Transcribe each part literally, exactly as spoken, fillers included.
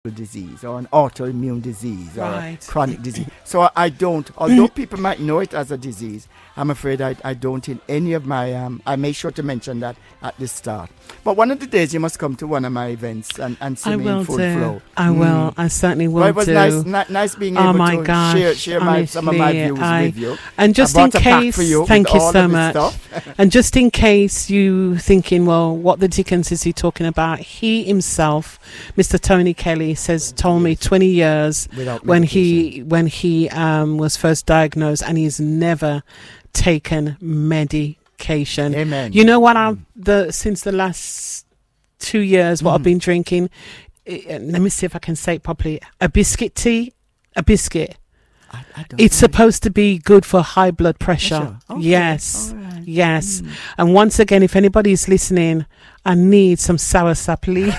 disease or an autoimmune disease or Right. a chronic disease. So I don't, although people might know it as a disease, I'm afraid I, I don't in any of my, um, I make sure to mention that at the start. But one of the days you must come to one of my events and, and see I me will in full do. flow. I Mm. will. I certainly will Well, it was do. nice, ni- nice being Oh able my to gosh, share, share my, some of my honestly, views I- with you. And just I in brought a pack case, for you thank with you all so of this much. stuff. And just in case you thinking, well, what the dickens is he talking about? He himself, Mister Tony Kelly, says told me twenty years Without when medication. he when he um, was first diagnosed, and he's never taken medication. Amen. You know what? I the since the last two years, what I've Mhm. been drinking. eh, Let me see if I can say it properly. A biscuit tea, a biscuit. I, I don't It's know. supposed to be good for high blood pressure. Pressure. Okay. Yes. All right. Yes. Mm. And once again, if anybody's listening, I need some sour sap leaf.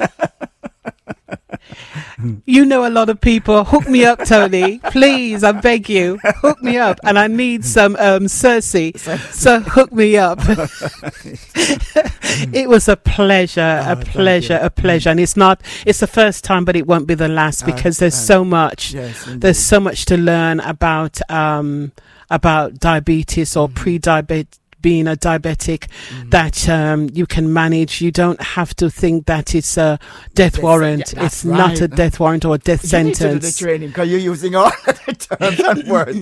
You know a lot of people. Hook me up, Tony. Please, I beg you. Hook me up. And I need some um, Cersei. So hook me up. It was a pleasure, Oh, a thank pleasure, you. a pleasure. And it's not, it's the first time, but it won't be the last, Uh, because there's uh, so much. Yes, indeed. There's so much to learn about um, about diabetes or Mhm. pre-diabetes. Being a diabetic, Mhm. that um, you can manage. You don't have to think that it's a death Yes, warrant. yeah, that's It's not a right. death warrant or a death You need to do the sentence. training because you're using all the terms and words.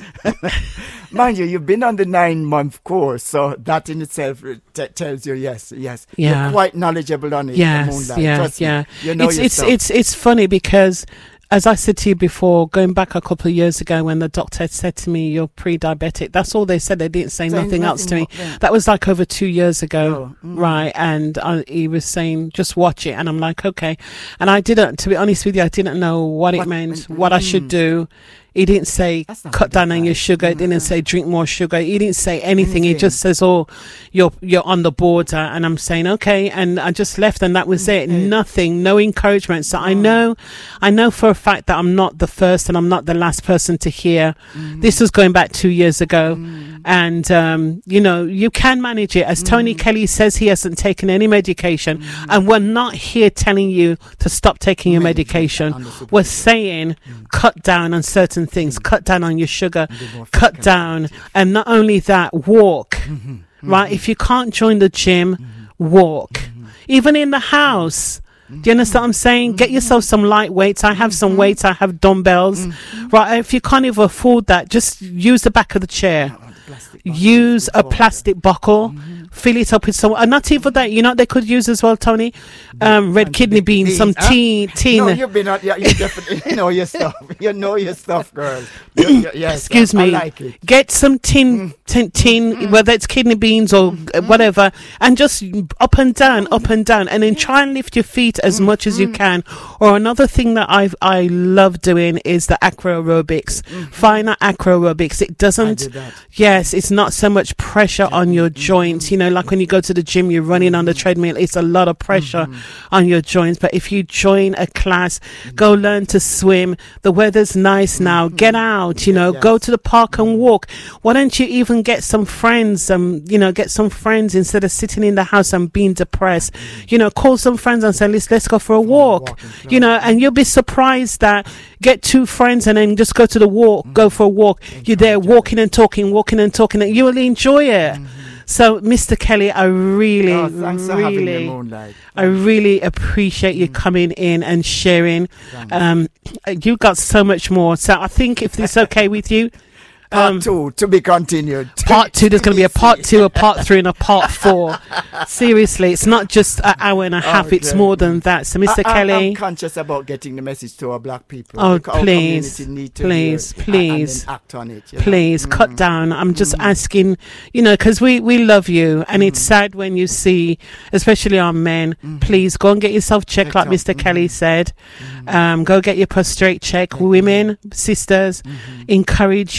Mind you, you've been on the nine-month course, so that in itself uh, t- tells you yes, yes, Yeah. you're quite knowledgeable on it. the Yes, Moonlight. yeah, Trust me. yeah. You know it's your it's stuff. it's it's funny because, as I said to you before, going back a couple of years ago when the doctor said to me, "You're pre-diabetic," that's all they said. They didn't say Saying nothing else to me. more, yeah. That was like over two years ago. Oh, mm. Right, and I, he was saying just watch it, and I'm like, okay. And I didn't, to be honest with you, I didn't know what, it What- meant, mm, what I should mm. do. He didn't say That's not cut good down on your advice. sugar. He didn't Mm. say drink more sugar. He didn't say anything. He Anything. just says, "Oh, you're you're on the border," and I'm saying, "Okay," and I just left, and that was it. Okay. Nothing, no encouragement. So I Oh. know, I know for a fact that I'm not the first, and I'm not the last person to hear. Mhm. This was going back two years ago. Mm. And, um, you know, you can manage it. As Tony Mm. Kelly says, he hasn't taken any medication. Mhm. And we're not here telling you to stop taking your Maybe medication. under supervision. We're saying Mm. cut down on certain things, Mm. cut down on your sugar, And be more cut physical down. active. And not only that, walk, Mhm. right? Mhm. If you can't join the gym, Mhm. walk. Mhm. Even in the house. Do you understand what I'm saying? Get yourself some light weights. I have some Mhm. weights. I have dumbbells. Mhm. Right? If you can't even afford that, just use the back of the chair. Oh, the plastic bottles Use with a water. plastic bottle, Mhm. fill it up with some, and not even that. You know what they could use as well, Tony? Um, red And kidney big beans, some huh? tea, tin. No, you've been on. Yeah, you definitely know your stuff. You know your stuff, girl. You, you, yes, Excuse I, me. I like it. Get some tin, Mm. tin, tin Mm. whether it's kidney beans or Mm. uh, whatever, and just up and down, up and down, and then try and lift your feet as Mm. much as you Mm. can. Or another thing that I I love doing is the acro aerobics. Mhm. Find that acro aerobics. It I doesn't. did that. Yes, it's not so much pressure on your Mhm. joints. You know, like when you go to the gym, you're running on the Mhm. treadmill. It's a lot of pressure Mhm. on your joints. But if you join a class, go learn to swim. The weather's nice now. Mhm. Get out, you know, Yes. go to the park and walk. Why don't you even get some friends? Um, you know, get some friends instead of sitting in the house and being depressed. You know, call some friends and say, let's let's go for a walk. Walking You know, club. and you'll be surprised that get two friends and then just go to the walk, go for a walk. You're there Encourage walking and talking, walking and talking, and you will enjoy it. Mhm. So, Mister Kelly, I really, Oh, thanks for having me, really, Moonlight. I really appreciate you Mm. coming in and sharing. Thanks. Um, you got so much more. So, I think if it's okay with you, Part um, two to be continued. part two, there's going to be a part two, a part three, and a part four. Seriously, it's not just an hour and a half, it's Okay. more than that. So, Mister I, I, Kelly. I'm conscious about getting the message to our black people. Oh, Because our please, community need to please, hear it please. and then act on it. you know. Please cut Mm. down. I'm just Mm. asking, you know, because we, we love you, and it's Mm. sad when you see, especially our men. Mhm. Please go and get yourself checked, Checked like up. Mister Kelly Mhm. said. Mhm. Um, go get your prostate check. Mhm. Women, sisters, Mhm. encourage your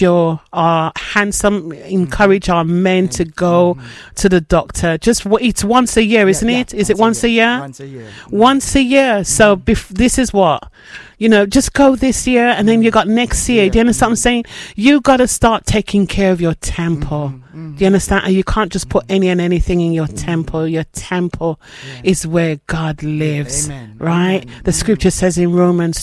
our handsome, encourage our men to go to the doctor. Just w- it's once a year, isn't Yeah, it? yeah, Is it once a year? Once a year. Once a year. So bef- this is what, you know, just go this year, and then you got next year. Do you understand what I'm saying? You got to start taking care of your temple. Do you understand? And you can't just put any and anything in your temple. Your temple Yeah. is where God lives, Amen. right? Amen. The scripture says in Romans